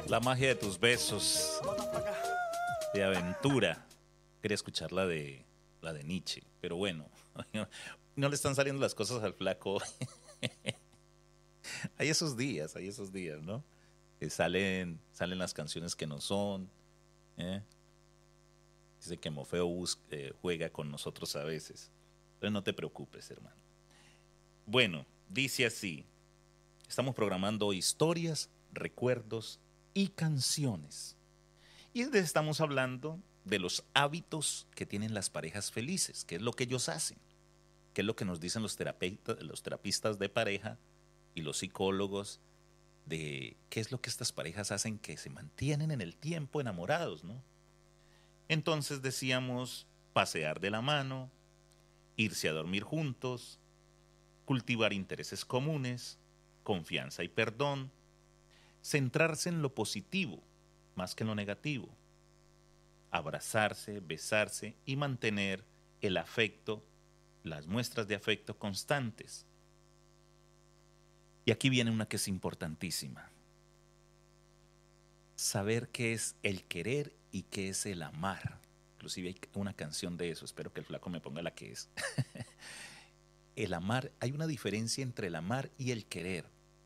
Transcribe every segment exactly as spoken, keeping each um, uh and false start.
La magia de tus besos, de aventura. Quería escuchar la de, la de Nietzsche, pero bueno, no le están saliendo las cosas al flaco. Hay esos días, hay esos días, ¿no? Que salen, salen las canciones que no son. ¿eh? Dice que Mofeo bus- eh, juega con nosotros a veces. Pero no te preocupes, hermano. Bueno, dice así. Estamos programando historias, recuerdos y canciones. Y estamos hablando de los hábitos que tienen las parejas felices, qué es lo que ellos hacen, qué es lo que nos dicen los terapeutas, los terapistas de pareja y los psicólogos de qué es lo que estas parejas hacen que se mantienen en el tiempo enamorados, ¿no? Entonces decíamos pasear de la mano, irse a dormir juntos, cultivar intereses comunes, confianza y perdón, centrarse en lo positivo más que en lo negativo, abrazarse, besarse y mantener el afecto, las muestras de afecto constantes. Y aquí viene una que es importantísima. Saber qué es el querer y qué es el amar. Inclusive hay una canción de eso, espero que el flaco me ponga la que es. El amar, hay una diferencia entre el amar y el querer.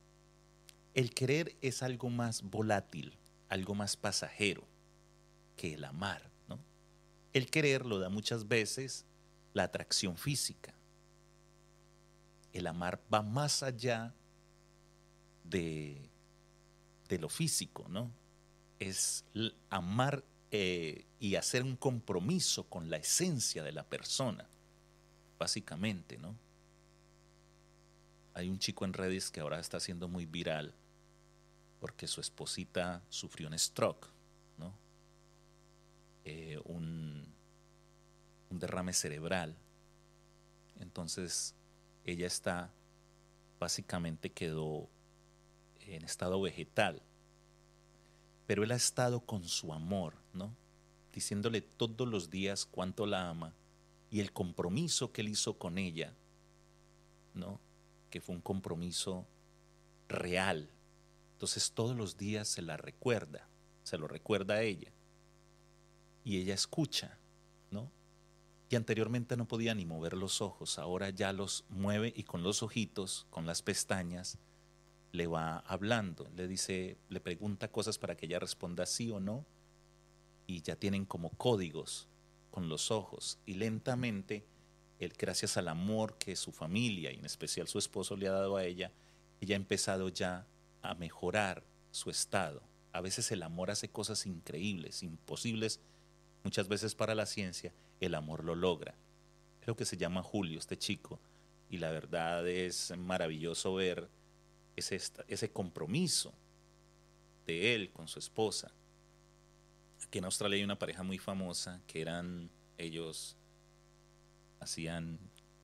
El querer es algo más volátil, algo más pasajero que el amar, ¿no? El querer lo da muchas veces la atracción física. El amar va más allá de, de lo físico, ¿no? Es amar eh, y hacer un compromiso con la esencia de la persona, básicamente, ¿no? Hay un chico en Reddit que ahora está siendo muy viral porque su esposita sufrió un stroke, ¿no? Eh, un, un derrame cerebral. Entonces, ella está, básicamente quedó en estado vegetal, pero él ha estado con su amor, ¿no? Diciéndole todos los días cuánto la ama y el compromiso que él hizo con ella, ¿no? Que fue un compromiso real. Entonces todos los días se la recuerda, se lo recuerda a ella y ella escucha, ¿no? Y anteriormente no podía ni mover los ojos, ahora ya los mueve y con los ojitos, con las pestañas, le va hablando, le dice, le pregunta cosas para que ella responda sí o no y ya tienen como códigos con los ojos y lentamente, él, gracias al amor que su familia y en especial su esposo le ha dado a ella, ella ha empezado ya a mejorar su estado. A veces el amor hace cosas increíbles, imposibles, muchas veces para la ciencia, el amor lo logra. Creo que se llama Julio este chico y la verdad es maravilloso ver ese, ese compromiso de él con su esposa. Aquí en Australia hay una pareja muy famosa que eran, ellos hacían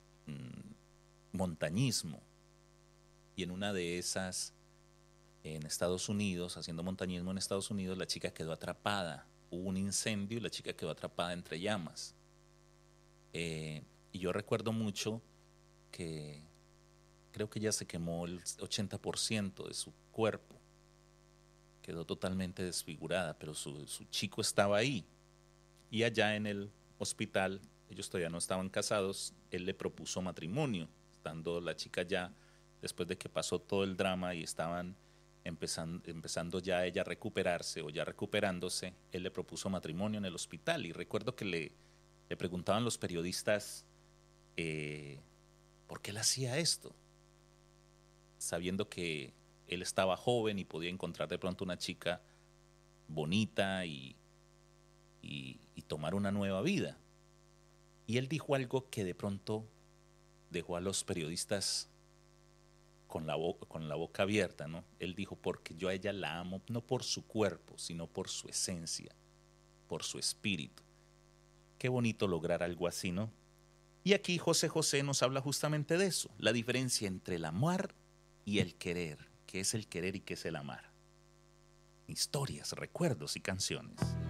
mmm, montañismo y en una de esas, en Estados Unidos, haciendo montañismo en Estados Unidos, la chica quedó atrapada, hubo un incendio y la chica quedó atrapada entre llamas. Eh, y yo recuerdo mucho que creo que ya se quemó el ochenta por ciento de su cuerpo, quedó totalmente desfigurada, pero su, su chico estaba ahí. Y allá en el hospital, ellos todavía no estaban casados, él le propuso matrimonio, estando la chica ya, después de que pasó todo el drama y estaban empezando, empezando ya ella a recuperarse o ya recuperándose, él le propuso matrimonio en el hospital. Y recuerdo que le, le preguntaban los periodistas eh, por qué él hacía esto, sabiendo que él estaba joven y podía encontrar de pronto una chica bonita y, y, y tomar una nueva vida. Y él dijo algo que de pronto dejó a los periodistas con la, boca, con la boca abierta, ¿no? Él dijo, porque yo a ella la amo no por su cuerpo, sino por su esencia, por su espíritu. Qué bonito lograr algo así, ¿no? Y aquí José José nos habla justamente de eso, la diferencia entre el amar y el querer. ¿Qué es el querer y qué es el amar? Historias, recuerdos y canciones.